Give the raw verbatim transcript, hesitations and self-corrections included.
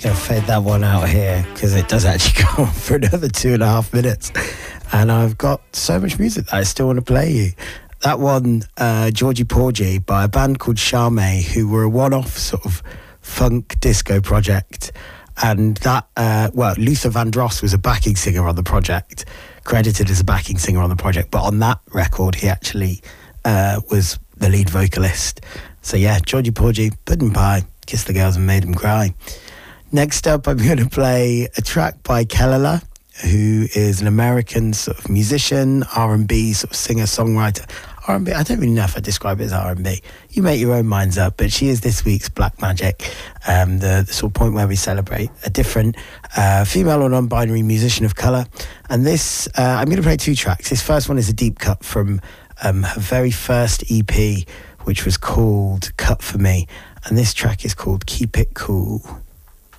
Gonna fade that one out here because it does actually go on for another two and a half minutes, and I've got so much music that I still want to play you. That one, uh, Georgie Porgy by a band called Charme, who were a one-off sort of funk disco project, and that uh, well, Luther Vandross was a backing singer on the project, credited as a backing singer on the project, but on that record he actually uh, was the lead vocalist. So yeah, Georgie Porgy, Puddin' Pie, Kissed the Girls and Made Them Cry. Next up, I'm going to play a track by Kelela, who is an American sort of musician, R and B sort of singer, songwriter. R and B, I don't really know if I describe it as R and B. You make your own minds up, but she is this week's Black Magic, um, the, the sort of point where we celebrate a different uh, female or non-binary musician of colour. And this, uh, I'm going to play two tracks. This first one is a deep cut from um, her very first E P, which was called Cut For Me. And this track is called Keep It Cool.